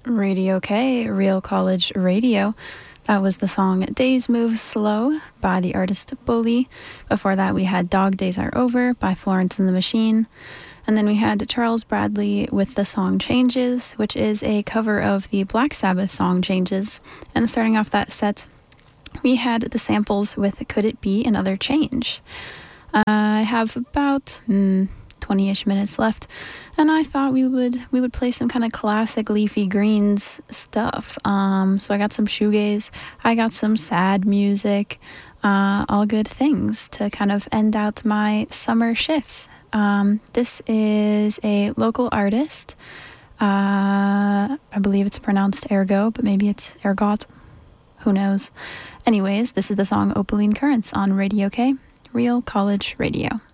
Radio K, Real College Radio. That was the song Days Move Slow by the artist Bully. Before that, we had Dog Days Are Over by Florence and the Machine. And then we had Charles Bradley with the song Changes, which is a cover of the Black Sabbath song Changes. And starting off that set, we had the samples with Could It Be Another Change. I have about 20-ish minutes left, and I thought we would play some kind of classic Leafy Greens stuff. So I got some shoegaze, I got some sad music, all good things to kind of end out my summer shifts. This is a local artist. I believe it's pronounced Ergo, but maybe it's Ergot. Who knows? Anyways, this is the song Opaline Currents on Radio K, Real College Radio.